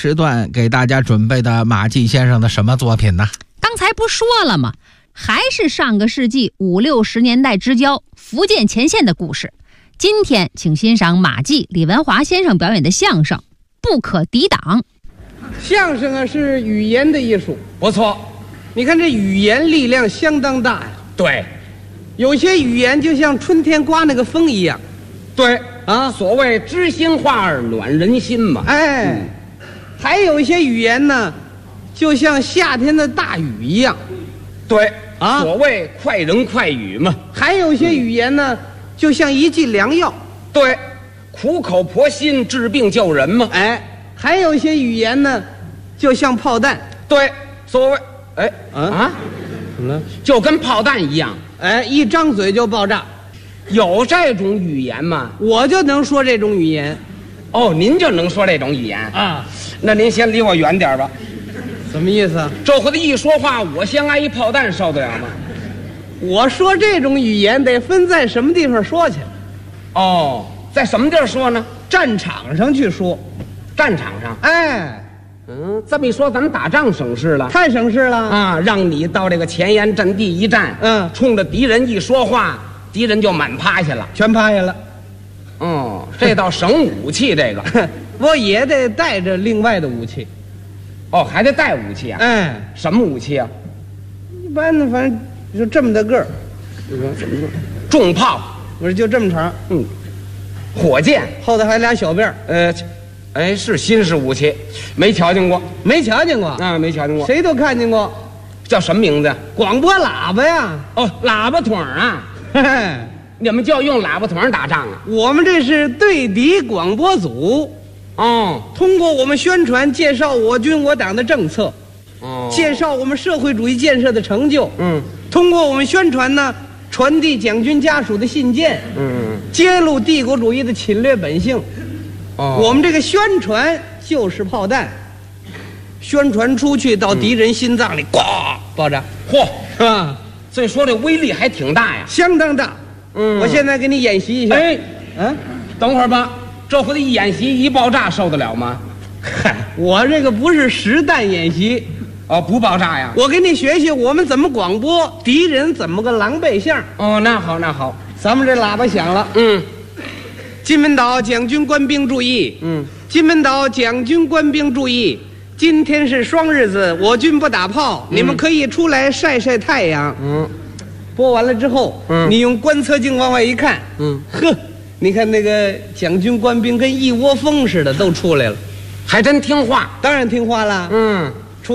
时段给大家准备的马季先生的什么作品呢？ 刚才不说了吗？还是上个世纪50、60年代之交福建前线的故事。今天请欣赏马季李文华先生表演的相声《不可抵挡》。 相声啊是语言的艺术， 不错。 你看这语言力量相当大呀。 对， 有些语言就像春天刮那个风一样。 对啊， 所谓知心话儿暖人心嘛。 哎，还有一些语言呢，就像夏天的大雨一样。 对啊， 所谓快人快语嘛。 还有一些语言呢，就像一剂良药。 对，苦口婆心治病救人嘛。 哎，还有一些语言呢，就像炮弹。 对，所谓怎么了？ 就跟炮弹一样。 哎，一张嘴就爆炸。 有这种语言吗？ 我就能说这种语言。 哦，您就能说这种语言啊？ 那您先离我远点吧。 什么意思啊？ 这回子一说话，我先挨一炮弹，受得了吗？ 我说这种语言得分在什么地方说去。 哦，在什么地儿说呢？ 战场上去说。 战场上？ 哎， 这么一说，咱们打仗省事了。 太省事了啊！让你到这个前沿阵地一站，冲着敌人一说话，敌人就满趴下了， 全趴下了。 哦，这倒省武器，这个我也得带着另外的武器。 哦，还得带武器啊？ 哎， 什么武器啊？ 一般的，反正就这么大个儿。 你说什么？重炮？ 我说就这么长。 火箭， 后头还俩小辫儿。 是新式武器，没瞧见过。 没瞧见过啊？没瞧见过。 谁都看见过。 叫什么名字呀？ 广播喇叭呀。 哦，喇叭筒啊。 嘿嘿， 你们就用喇叭筒打仗啊？ 我们这是对敌广播组。 哦， 通过我们宣传介绍我军我党的政策，介绍我们社会主义建设的成就，通过我们宣传呢，传递蒋军家属的信件，揭露帝国主义的侵略本性。我们这个宣传就是炮弹，宣传出去到敌人心脏里，呱爆炸。 嚯，啊！所以说这威力还挺大呀， 相当大。我现在给你演习一下。 等会儿吧。这回的一演习一爆炸，受得了吗？ 嗨，我这个不是实弹演习。 哦，不爆炸呀？ 我给你学学我们怎么广播，敌人怎么个狼狈相。 哦，那好，那好。 咱们这喇叭响了。金门岛蒋军官兵注意。金门岛蒋军官兵注意，今天是双日子，我军不打炮，你们可以出来晒晒太阳。播完了之后，你用观测镜往外一看，呵。你看那个蒋军官兵跟一窝蜂似的都出来了， 还真听话。 当然听话了。